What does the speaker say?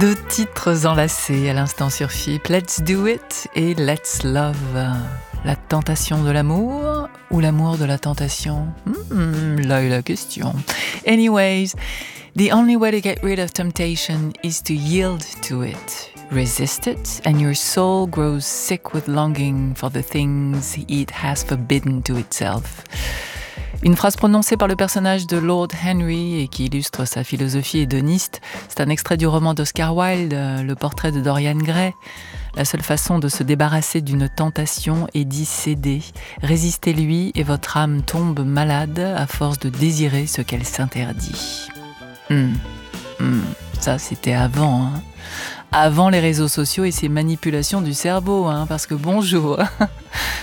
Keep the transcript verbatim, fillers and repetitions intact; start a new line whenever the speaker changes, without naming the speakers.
Deux titres enlacés à l'instant sur F I P, Let's Do It et Let's Love. La tentation de l'amour ou l'amour de la tentation? hmm, Là est la question. Anyways, the only way to get rid of temptation is to yield to it. Resist it, and your soul grows sick with longing for the things it has forbidden to itself. Une phrase prononcée par le personnage de Lord Henry et qui illustre sa philosophie hédoniste, c'est un extrait du roman d'Oscar Wilde, Le portrait de Dorian Gray. La seule façon de se débarrasser d'une tentation est d'y céder. Résistez-lui et votre âme tombe malade à force de désirer ce qu'elle s'interdit. Hum, hum, ça c'était avant, hein. Avant les réseaux sociaux et ces manipulations du cerveau, hein, parce que bonjour,